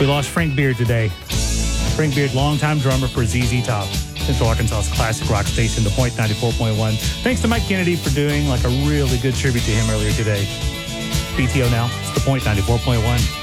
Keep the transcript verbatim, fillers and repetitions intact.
We lost Frank Beard today. Frank Beard, longtime drummer for Z Z Top, Central Arkansas's classic rock station, The Point ninety-four point one. Thanks to Mike Kennedy for doing like a really good tribute to him earlier today. B T O now, it's The Point ninety-four point one.